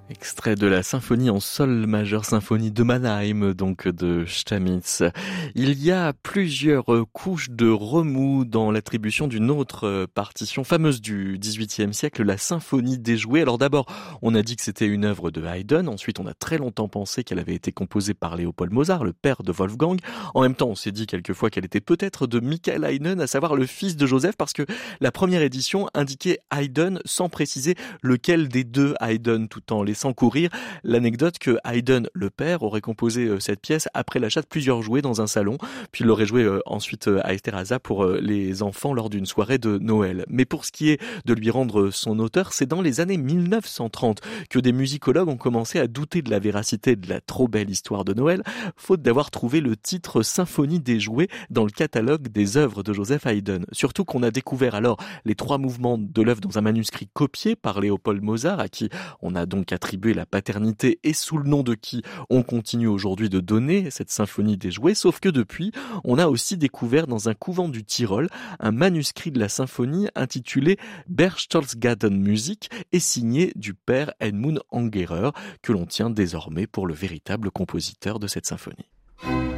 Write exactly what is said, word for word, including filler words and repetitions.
Extrait de la symphonie en sol majeur, symphonie de Mannheim, donc de Stamitz. Il y a plusieurs couches de remous dans l'attribution d'une autre partition fameuse du dix-huitième siècle, la symphonie déjouée. Alors d'abord, on a dit que c'était une œuvre de Haydn. Ensuite, on a très longtemps pensé qu'elle avait été composée par Léopold Mozart, le père de Wolfgang. En même temps, on s'est dit quelquefois qu'elle était peut-être de Michael Haydn, à savoir le fils de Joseph, parce que la première édition indiquait Haydn sans préciser lequel des deux Haydn, tout en laissant courir l'anecdote que Haydn, le père, aurait composé cette pièce après l'achat de plusieurs jouets dans un salon, puis il l'aurait joué ensuite à Esterházy pour les enfants lors d'une soirée de Noël. Mais pour ce qui est de lui rendre son auteur, c'est dans les années mille neuf cent trente que des musicologues ont commencé à douter de la véracité de la trop belle histoire de Noël, faute d'avoir trouvé le titre Symphonie des jouets dans le catalogue des œuvres de Joseph Haydn. Surtout qu'on a découvert alors les trois mouvements de l'œuvre dans un manuscrit copié par Léopold Mozart, à qui on a donc attribué la paternité et sous le nom de qui on continue aujourd'hui de donner cette symphonie des jouets, sauf que depuis, on a aussi découvert dans un couvent du Tyrol un manuscrit de la symphonie intitulé Berchtesgaden Musik et signé du père Edmund Angerer, que l'on tient désormais pour le véritable compositeur de cette symphonie.